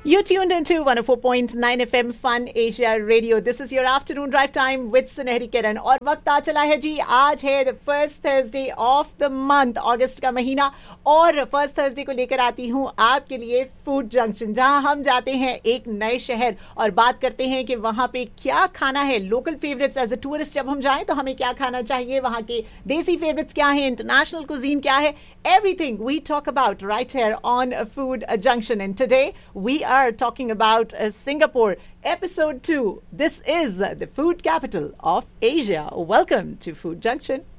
You're tuned into 104.9 FM Fun Asia Radio. This is your afternoon drive time with सुनहरी किरण और वक्त आ चला है जी. आज है the first Thursday of the month, अगस्त का महीना, और फर्स्ट थर्सडे को लेकर आती हूँ आपके लिए फूड जंक्शन, जहाँ हम जाते हैं एक नए शहर और बात करते हैं कि वहाँ पे क्या खाना है. Local favourites as a tourist जब हम जाएं तो हमें क्या खाना चाहिए, वहाँ के देसी फेवरेट्स क्या है, इंटरनेशनल कुजीन क्या है, everything we talk about right here on Food Junction. And today we are talking about Singapore, episode 2. This is the food capital of Asia. Welcome to Food Junction.